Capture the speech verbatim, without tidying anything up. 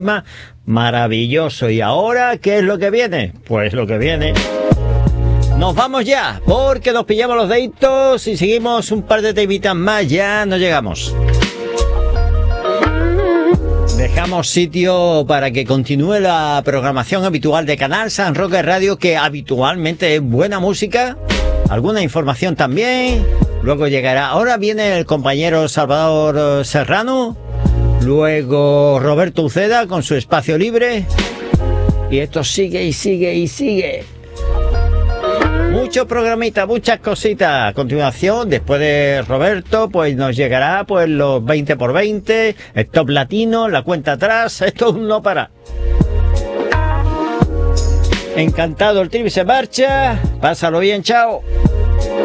Maravilloso. ¿Y ahora qué es lo que viene? Pues lo que viene... Nos vamos ya, porque nos pillamos los deditos y seguimos un par de temitas más, ya no llegamos. Dejamos sitio para que continúe la programación habitual de Canal San Roque Radio, que habitualmente es buena música, alguna información también. Luego llegará, ahora viene el compañero Salvador Serrano, luego Roberto Uceda con su espacio libre, y esto sigue y sigue y sigue. Muchos programitas, muchas cositas. A continuación, después de Roberto, pues nos llegará pues los veinte por veinte, el top latino, la cuenta atrás, esto no para. Encantado, el trivi se marcha. Pásalo bien, chao.